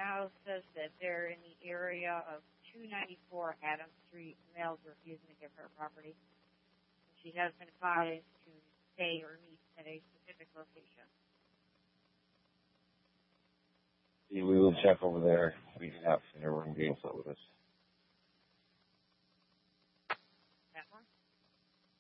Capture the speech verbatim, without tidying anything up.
now says that they're in the area of two ninety-four Adams Street. Males refusing to give her property. She has been advised to stay or meet at a specific location. We will check over there.